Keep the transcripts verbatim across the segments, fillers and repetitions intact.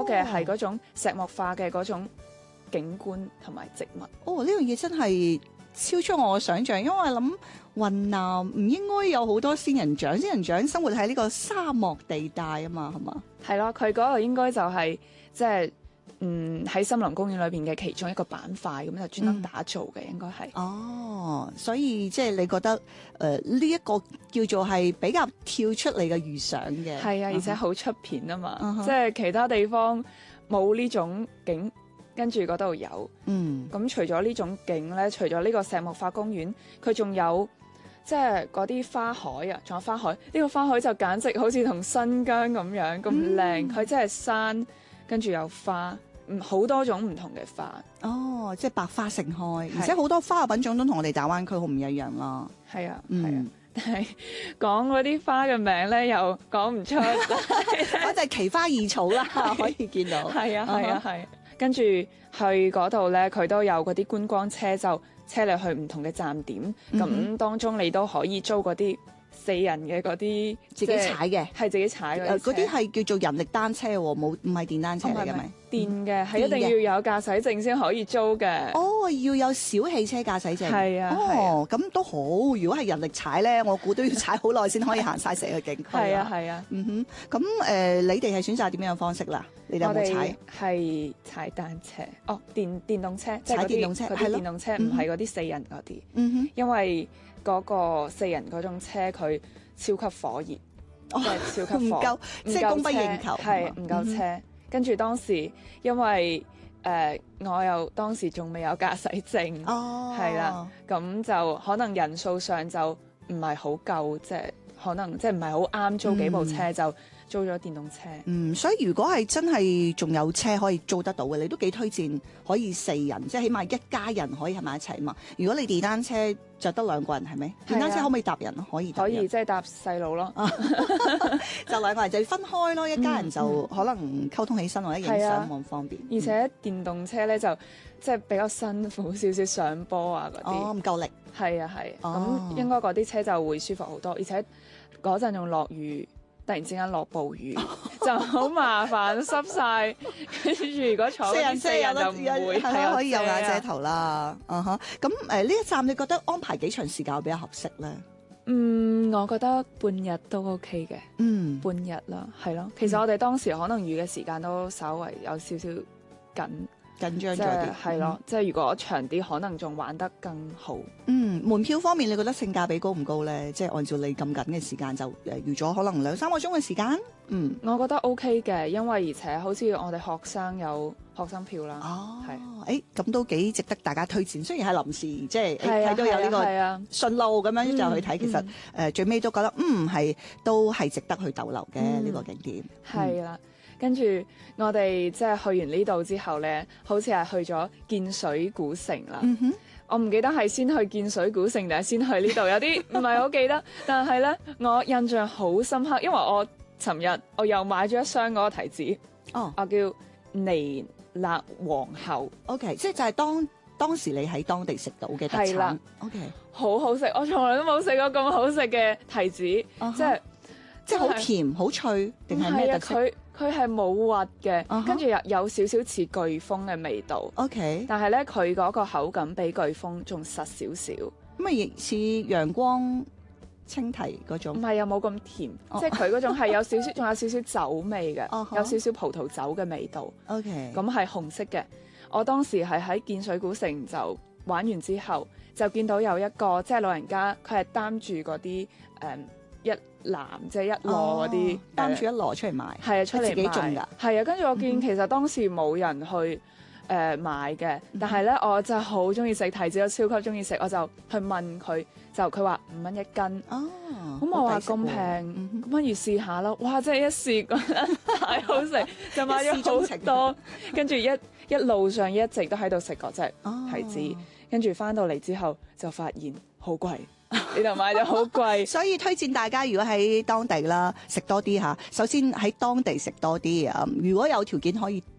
嘅係嗰種石墨化嘅嗰種景觀同埋植物。 哦，呢樣嘢真係超出我嘅想象，因為我諗雲南唔應該有好多仙人掌，仙人掌生活喺呢個沙漠地帶啊嘛，係嘛？ 係咯，佢嗰度應該就係即係嗯喺森林公園裏邊嘅其中一個板塊，咁就專登打造嘅，嗯、應該係。 哦，所以即係你覺得誒呢一個叫做係比較跳出嚟嘅預想嘅。 係啊，而且好出片啊嘛， 嗯、哼即係其他地方冇呢種景。跟住嗰度有， 嗯， 咁除咗呢種景咧，除咗呢個石木化公園，佢仲有即係嗰啲花海啊，仲有花海。呢、這個花海就簡直好似同新疆咁樣咁靚，佢真係山，跟住有花，嗯，好多種唔同嘅花。 哦，即係百花盛開，而且好多花嘅品種都同我哋大灣區好唔一樣啦。 係啊，係、 嗯、 啊，但係講嗰啲花嘅名咧，又講唔出。 嗰就係奇花異草啦，可以見到。 係啊，係啊，係、啊。跟住去嗰度咧，佢都有嗰啲觀光車，就車你去唔同嘅站點。咁、嗯、當中你都可以租嗰啲四人嘅嗰啲自己踩嘅， 係自己踩嘅。 嗰啲係叫做人力單車喎，冇唔係電單車嚟嘅咪？ 電嘅係一定要有駕駛證先可以租嘅。 哦，要有小汽車駕駛證。 係啊。 哦，咁、啊、都好。如果係人力踩咧，我估都要踩好耐先可以行晒成個景區。 係啊，係啊。 嗯哼，咁誒、呃，你哋係選擇點樣嘅方式啦？你哋有冇踩？ 係踩單車。哦，電電動車， 踩電動車係咯。電動車唔係嗰啲四人嗰啲。 嗯哼。 因為嗰個四人嗰種車佢超級火熱， 哦、 即係超級火， 唔夠，即係供不應求， 係唔夠車。嗯、跟住當時因為誒、呃、我又當時仲未有駕駛證， 哦， 係啦，咁就可能人數上就唔係好夠，即係可能即係唔係好啱租幾部車、嗯、就租咗電動車。 嗯，所以如果係真係仲有車可以租得到嘅，你都幾推薦可以四人，即係起碼一家人可以喺埋一齊嘛。如果你電單車就得兩個人係咪？電單車可唔可以搭人？可以搭人， 可以即係搭細路咯。 就兩個人就分開咯，一家人就可能溝通起身或者影相冇咁方便。 而且電動車咧就即係比較辛苦少少上坡啊嗰啲。 哦，唔夠力。係啊係，咁、哦、應該嗰啲車就會舒服好多，而且嗰陣仲落雨。突然之間落暴雨就好麻煩，濕晒。跟住如果坐四人四人就唔會係可以有瓦遮頭啦。嗯哼，咁誒呢一站你覺得安排幾長時間比較合適咧？ 嗯，我覺得半日都 OK 嘅。 嗯， 半日啦，係咯。其實我哋當時可能預嘅時間都稍微有少少緊。 緊張咗啲， 係咯，嗯、即係如果長啲，可能仲玩得更好。 嗯，門票方面，你覺得性價比高唔高咧？即係按照你咁緊嘅時間，就誒預咗可能兩三個鐘嘅時間。嗯， 我覺得 OK 嘅，因為而且好似我哋學生有學生票啦。 哦， 係， 誒咁都幾值得大家推薦。雖然係臨時，即係睇到有呢個順路咁樣就去睇，其實誒、呃、最尾都覺得嗯係都係值得去逗留嘅呢、嗯、個景點。 係啦。跟住我哋即係去完呢度之後咧，好似係去咗建水古城啦。 嗯哼， 我唔記得係先去建水古城定係先去呢度，有啲唔係好記得。但係咧，我印象好深刻，因為我尋日我又買咗一箱嗰個提子。 哦， 我叫尼勒皇后。 OK， 即係就係當當時你喺當地食到嘅特產。係啦。OK， 好好食，我從來都冇食過咁好食嘅提子，uh-huh. 即係即係好甜好脆定係咩特色？ 佢係冇核嘅，uh-huh. 跟住有有少少似颶風嘅味道。 OK， 但係咧佢嗰個口感比颶風仲實少少。 咁啊，亦似陽光青提嗰種。 唔係，又冇咁甜，oh. 即係佢嗰種係有少少，仲有少少酒味嘅，uh-huh. 有少少葡萄酒嘅味道。 OK，咁係紅色嘅。我當時係喺建水古城就玩完之後，就見到有一個即係老人家，佢係擔住嗰啲誒一籃即係一籮嗰啲， 擔住一籮出嚟賣， 係啊，出嚟自己種㗎， 係啊。跟住我見其實當時冇人去誒、呃、買嘅，但係咧我就好中意食提子，我超級中意食，我就去問佢，就佢話五蚊一斤。 哦， 咁我話咁平，咁不如試下咯。哇！真係一試覺得太好食，就買咗好多。跟住一一路上一直都喺度食嗰隻提子，跟住翻到嚟之後就發現好貴。呢度買咗好貴， 所以推薦大家如果喺當地啦食多啲嚇，首先喺當地食多啲啊！如果有條件可以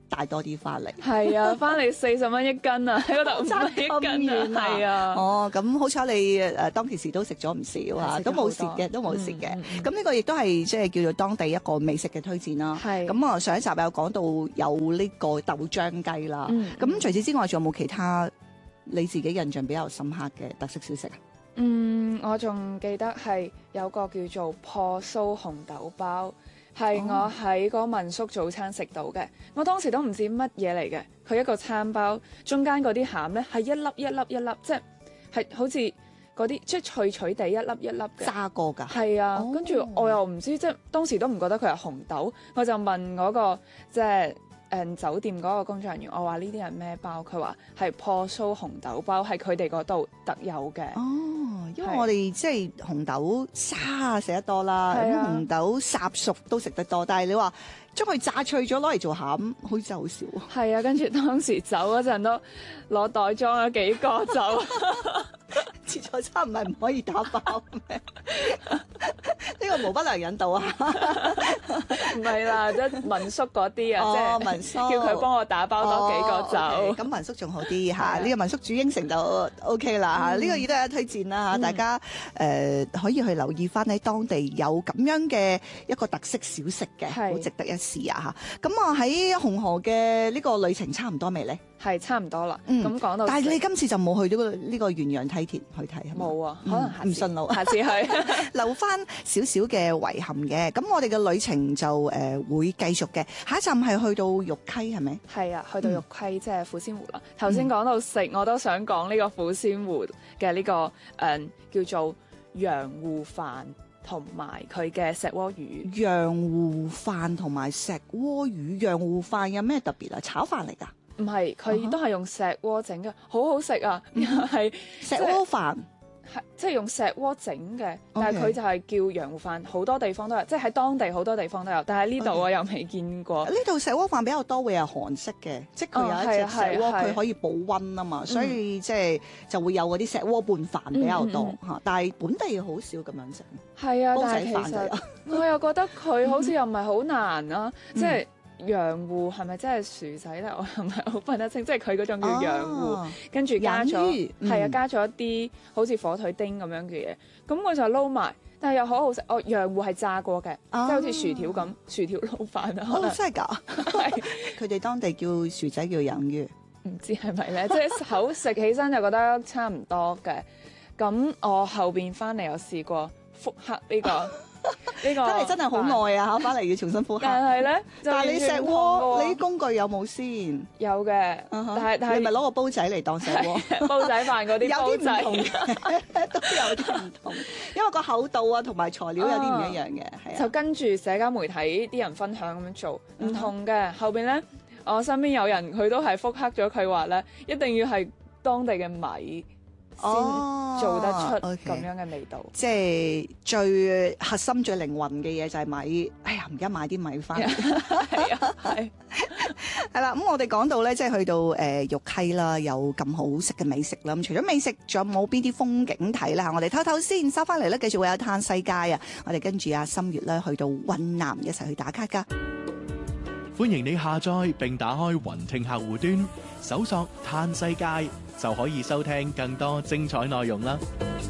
帶多啲翻嚟。 係啊，翻嚟四十蚊一斤啊，喺嗰度五蚊一斤啊，係啊。 哦，咁好彩你誒當其時都食咗唔少啊，都冇事嘅，都冇事嘅。咁呢個亦都係即係叫做當地一個美食嘅推薦啦。係。咁啊，上一集有講到有呢個豆漿雞啦。咁除此之外，仲有冇其他你自己印象比較深刻嘅特色小食啊？ 嗯，我仲記得係有個叫做破酥紅豆包，係我喺嗰民宿早餐食到嘅。我當時都唔知乜嘢嚟嘅，佢一個餐包中間嗰啲餡咧係一粒一粒一粒，即係係好似嗰啲即係脆脆地一粒一粒嘅。炸過㗎？係啊，跟住、哦、我又唔知，即係當時都唔覺得佢係紅豆，我就問嗰、嗰個即係。誒、嗯、酒店嗰個工作人員，我話呢啲係咩包？佢話係破酥紅豆包，係佢哋嗰度特有嘅。哦，因為我哋即係紅豆沙食得多啦，咁、啊、紅豆烚熟都食得多，但係你話將佢炸脆咗攞嚟做餡，好似好少。係啊，跟住當時走嗰陣都攞袋裝咗幾個走。自助餐唔係唔可以打包咩？呢個無不良引導啊！唔係啦，即係民宿嗰啲啊，即係民宿叫佢幫我打包多幾個走。咁、哦 okay. 民宿仲好啲嚇，呢、呢個民宿煮應承就 O K 啦嚇。呢、嗯呢個亦都係推薦啦嚇，大家誒、呃、可以去留意翻喺當地有咁樣嘅一個特色小食嘅，好值得一試啊嚇。咁我喺紅河嘅呢個旅程差唔多未咧？係差唔多啦。咁、嗯、講到，但係你今次就冇去到呢個元陽梯田去睇係嘛？冇啊，可能唔順路，下次去留翻少少嘅遺憾嘅。咁我哋嘅旅程就誒、呃、會繼續嘅。下一站係去到玉溪係咪？係啊，去到玉溪、嗯、即係虎仙湖啦。頭先講到食、嗯，我都想講呢個虎仙湖嘅呢、這個誒、嗯、叫做洋芋飯同埋佢嘅石鍋魚。洋芋飯同埋石鍋魚，洋芋飯有咩特別啊？炒飯嚟㗎？唔係，佢都係用石鍋整嘅，好好食啊！又係石鍋飯，係即係用石鍋整嘅，但係佢就係叫洋芋飯，好多地方都有，即係喺當地好多地方都有，但係呢度我又未見過。呢度石鍋飯比較多會係韓式嘅，即係佢有一隻石鍋，佢、哦、可以保溫啊嘛，所以即係就會有嗰啲石鍋拌飯比較多嚇、嗯，但係本地好少咁樣整。係啊，但係其實我又覺得佢好似又唔係好難啊，即、嗯、係。就是洋芋係咪真係薯仔咧？我又唔係好分得清，即係佢嗰種叫洋芋，啊、跟住加咗係、嗯、啊，加咗一啲好似火腿丁咁樣嘅嘢，咁我就撈埋，但係又好好食。哦，洋芋係炸過嘅、啊，即係好似薯條咁，薯條撈飯啊！哦，真係㗎，係佢哋當地叫薯仔叫洋芋，唔知係咪咧？即係口食起身就覺得差唔多嘅。咁我後邊翻嚟有試過復刻呢、呢個。呢個真係真係好耐啊！嚇，翻嚟要重新復刻。但係咧，但係你石鍋，你啲工具有冇先？有嘅，但係但係你咪攞個煲仔嚟當石鍋，煲仔飯嗰啲煲仔有啲唔同嘅，都有啲唔同，因為個厚度啊同埋材料有啲唔一樣嘅，係啊。就跟住社交媒體啲人分享咁樣做，唔同嘅。後邊咧，我身邊有人佢都係復刻咗，佢話咧一定要係當地嘅米。先做得出咁樣嘅味道，即係最核心、最靈魂嘅嘢就係米。哎呀，唔記得買啲米翻嚟。係啊，係。係啦，咁我哋講到咧，即係去到誒玉溪啦，有咁好食嘅美食啦。咁除咗美食，仲有冇邊啲風景睇啦？我哋偷偷先收翻嚟咧，繼續會有嘆世界啊！我哋跟住阿心月咧去到雲南一齊去打卡㗎。 歡迎你下載並打開雲聽客戶端，搜索嘆世界，就可以收聽更多精彩內容啦！